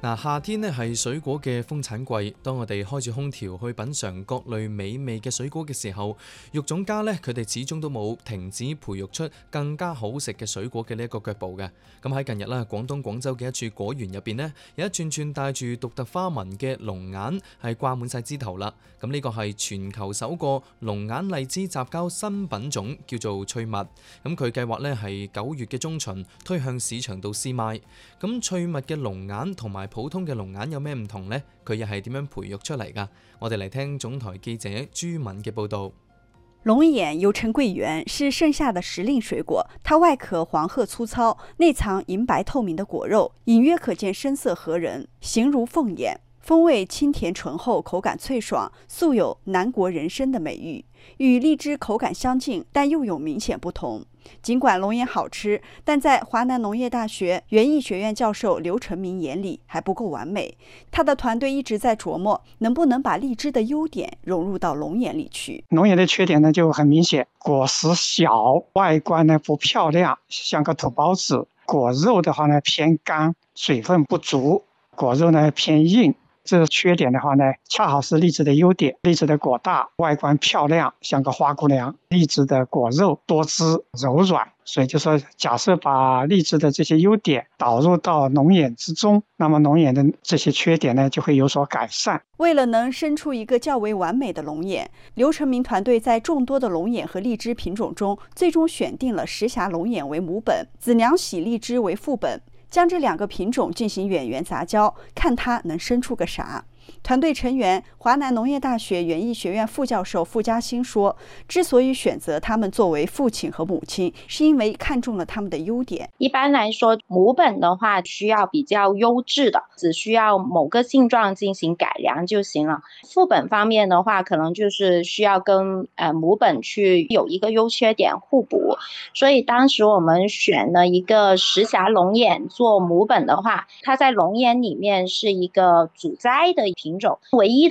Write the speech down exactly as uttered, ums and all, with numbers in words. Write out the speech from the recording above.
嗱，夏天咧係水果嘅豐產季，當我哋開住空調去品嚐各類美味嘅水果嘅時候，育種家咧佢哋始終都冇停止培育出更加好食嘅水果嘅呢一個腳步嘅。咁喺近日啦，廣東廣州嘅一處果園入邊呢，有一串串帶住獨特花紋嘅龍眼係掛滿晒枝頭啦。咁呢個係全球首個龍眼荔枝雜交新品種，叫做翠蜜。咁佢計劃咧係九月嘅中旬推向市場度試賣。咁翠蜜嘅龍眼同埋普通嘅龍眼有咩唔同呢？佢又係點樣培育出嚟㗎？我哋嚟聽總台記者朱敏嘅報導。 龍眼又稱桂圓，是盛夏的時令水果。它外殼黃褐粗糙，內藏銀白透明的果肉，隱約可見深色合人，形如鳳眼。風味清甜醇厚，口感脆爽，素有南國人參的美譽。與荔枝口感相近，但又有明顯不同。儘管龍眼好吃，但在華南農業大學園藝學院教授劉成明眼裡還不夠完美。他的團隊一直在琢磨，能不能把荔枝的優點融入到龍眼裡去。 龍眼的缺點呢就很明顯，果實小，外觀呢不漂亮，像個土包子。果肉的話呢偏乾，水分不足，果肉呢偏硬。這缺點的話呢，恰好是荔枝的優點。荔枝的果大，外觀漂亮，像個花姑娘。荔枝的果肉多汁柔軟，所以就說，假設把荔枝的這些優點導入到龍眼之中，那麼龍眼的這些缺點呢，就會有所改善。 為了能生出一個較為完美的龍眼，劉成明團隊在眾多的龍眼和荔枝品種中，最終選定了石霞龍眼為母本，紫娘喜荔枝為副本。將這兩個品種進行遠緣雜交，看它能生出個啥。團隊成員華南農業大學園藝學院副教授傅嘉欣說，之所以選擇他們作為父親和母親，是因為看中了他們的優點。 一般來說，母本的話需要比較優質的，只需要某個性狀進行改良就行了。副本方面的話，可能就是需要跟呃母本去有一個優缺點互補。所以當時我們選了一個石霞龍眼做母本的話，它在龍眼裡面是一個主栽的品種，唯一